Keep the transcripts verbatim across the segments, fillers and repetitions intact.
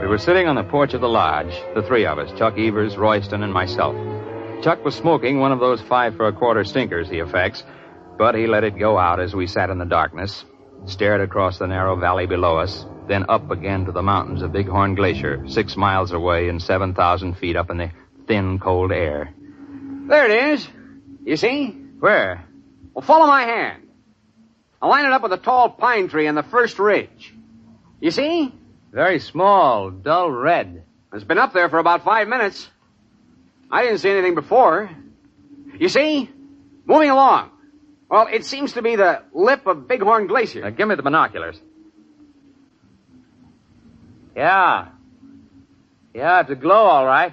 were sitting on the porch of the lodge, the three of us, Chuck Evers, Royston, and myself. Chuck was smoking one of those five-for-a-quarter stinkers he affects, but he let it go out as we sat in the darkness, stared across the narrow valley below us, then up again to the mountains of Bighorn Glacier, six miles away and seven thousand feet up in the thin, cold air. There it is. You see? Where? Well, follow my hand. I'll line it up with a tall pine tree on the first ridge. You see? Very small, dull red. It's been up there for about five minutes. I didn't see anything before. You see? Moving along. Well, it seems to be the lip of Bighorn Glacier. Now, give me the binoculars. Yeah. Yeah, it's a glow, all right.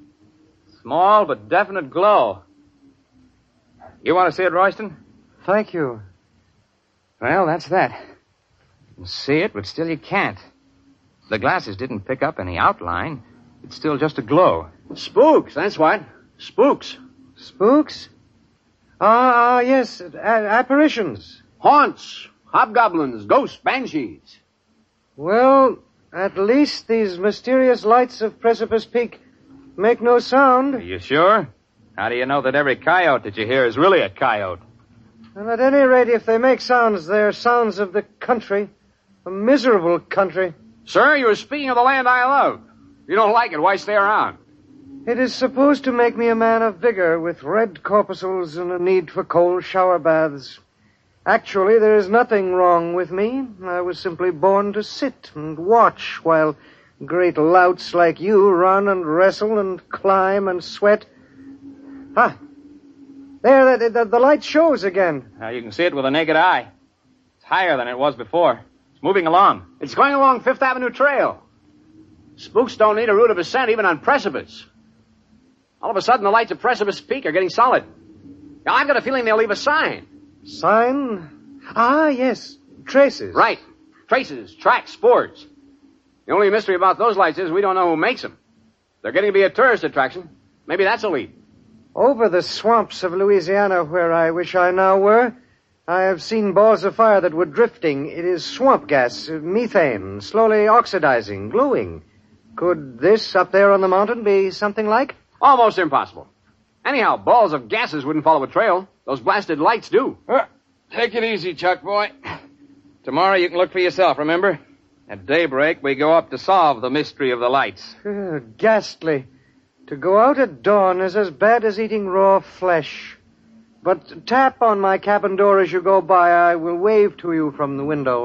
Small but definite glow. You want to see it, Royston? Thank you. Well, that's that. You can see it, but still you can't. The glasses didn't pick up any outline. It's still just a glow. Spooks, that's what. Spooks. Spooks? Ah, uh, uh, yes, uh, apparitions. Haunts, hobgoblins, ghosts, banshees. Well, at least these mysterious lights of Precipice Peak make no sound. Are you sure? How do you know that every coyote that you hear is really a coyote? And at any rate, if they make sounds, they're sounds of the country. A miserable country. Sir, you were speaking of the land I love. If you don't like it, why stay around? It is supposed to make me a man of vigor with red corpuscles and a need for cold shower baths. Actually, there is nothing wrong with me. I was simply born to sit and watch while great louts like you run and wrestle and climb and sweat. Ah, there, the, the, the light shows again. Now, you can see it with a naked eye. It's higher than it was before. It's moving along. It's going along Fifth Avenue Trail. Spooks don't need a route of ascent even on Precipice. All of a sudden, the lights of Precipice Peak are getting solid. Now, I've got a feeling they'll leave a sign. Sign? Ah, yes. Traces. Right. Traces, tracks, spoors. The only mystery about those lights is we don't know who makes them. They're getting to be a tourist attraction. Maybe that's a lead. Over the swamps of Louisiana, where I wish I now were, I have seen balls of fire that were drifting. It is swamp gas, methane, slowly oxidizing, glowing. Could this up there on the mountain be something like? Almost impossible. Anyhow, balls of gases wouldn't follow a trail. Those blasted lights do. Uh, take it easy, Chuck, boy. Tomorrow you can look for yourself, remember? At daybreak, we go up to solve the mystery of the lights. Uh, ghastly. To go out at dawn is as bad as eating raw flesh. But tap on my cabin door as you go by. I will wave to you from the window.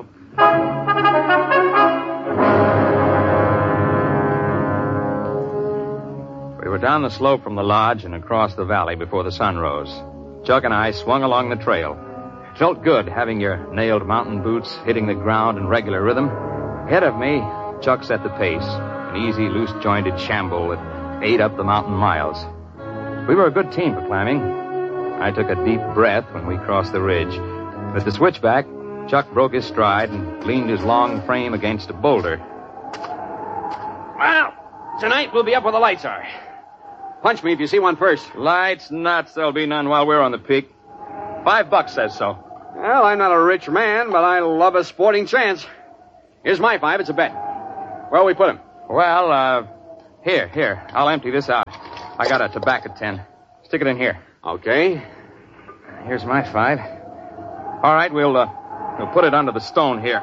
We were down the slope from the lodge and across the valley before the sun rose. Chuck and I swung along the trail. It felt good having your nailed mountain boots hitting the ground in regular rhythm. Ahead of me, Chuck set the pace, an easy, loose-jointed shamble that ate up the mountain miles. We were a good team for climbing. I took a deep breath when we crossed the ridge. At the switchback, Chuck broke his stride and leaned his long frame against a boulder. Well, tonight we'll be up where the lights are. Punch me if you see one first. Lights, nuts, there'll be none while we're on the peak. Five bucks says so. Well, I'm not a rich man, but I love a sporting chance. Here's my five. It's a bet. Where'll we put him? Well, uh, here, here. I'll empty this out. I got a tobacco tin. Stick it in here. Okay. Here's my five. All right, we'll, uh, we'll put it under the stone here.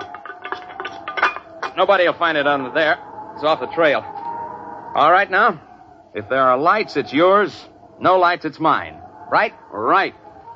Nobody will find it under there. It's off the trail. All right, now? If there are lights, it's yours. No lights, it's mine. Right? Right.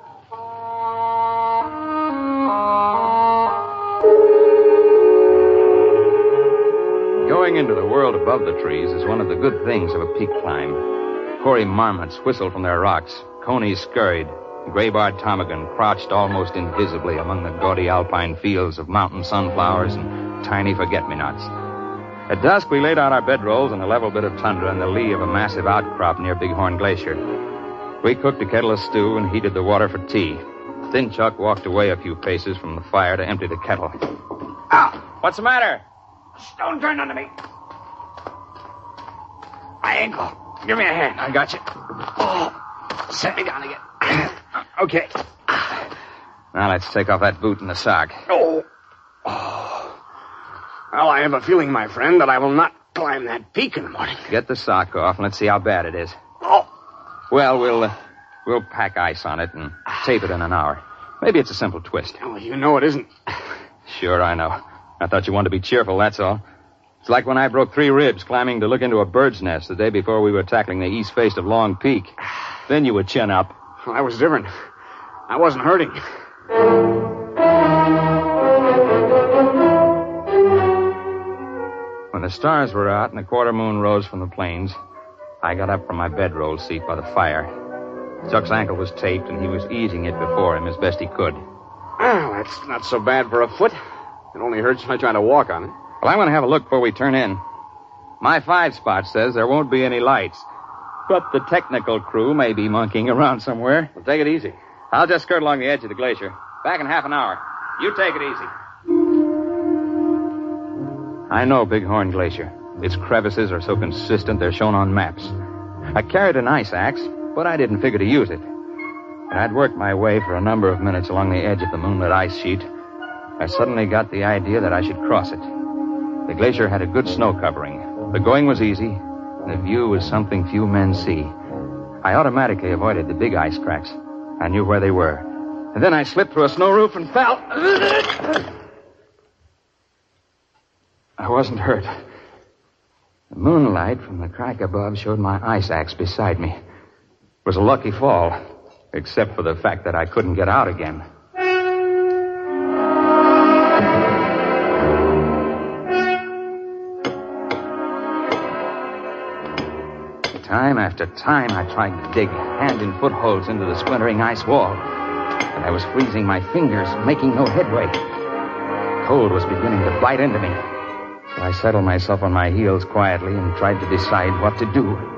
Going into the world above the trees is one of the good things of a peak climb. Corey marmots whistled from their rocks. Conies scurried. Gray-barred ptarmigan crouched almost invisibly among the gaudy alpine fields of mountain sunflowers and tiny forget-me-nots. At dusk, we laid out our bedrolls on a level bit of tundra in the lee of a massive outcrop near Bighorn Glacier. We cooked a kettle of stew and heated the water for tea. Thin Chuck walked away a few paces from the fire to empty the kettle. Ow! What's the matter? Stone turned under me. My ankle. Give me a hand. I got you. Oh, set me down again. Okay. Now let's take off that boot and the sock. Oh. Oh. Well, I have a feeling, my friend, that I will not climb that peak in the morning. Get the sock off and let's see how bad it is. Oh. Well, we'll uh, we'll pack ice on it and tape it in an hour. Maybe it's a simple twist. Oh, you know it isn't. Sure, I know. I thought you wanted to be cheerful, that's all. It's like when I broke three ribs climbing to look into a bird's nest the day before we were tackling the east face of Long Peak. Then you would chin up. Well, that was different. I wasn't hurting. When the stars were out and the quarter moon rose from the plains, I got up from my bedroll seat by the fire. Chuck's ankle was taped, and he was easing it before him as best he could. Well, that's not so bad for a foot. It only hurts when I try to walk on it. Well, I want to have a look before we turn in. My five spot says there won't be any lights, but the technical crew may be monkeying around somewhere. Well, take it easy. I'll just skirt along the edge of the glacier. Back in half an hour. You take it easy. I know Bighorn Glacier. Its crevices are so consistent they're shown on maps. I carried an ice axe, but I didn't figure to use it. And I'd worked my way for a number of minutes along the edge of the moonlit ice sheet. I suddenly got the idea that I should cross it. The glacier had a good snow covering. The going was easy, and the view was something few men see. I automatically avoided the big ice cracks. I knew where they were. And then I slipped through a snow roof and fell. I wasn't hurt. The moonlight from the crack above showed my ice axe beside me. It was a lucky fall, except for the fact that I couldn't get out again. Time after time, I tried to dig hand-and-foot holes into the splintering ice wall. And I was freezing my fingers, making no headway. Cold was beginning to bite into me. So I settled myself on my heels quietly and tried to decide what to do.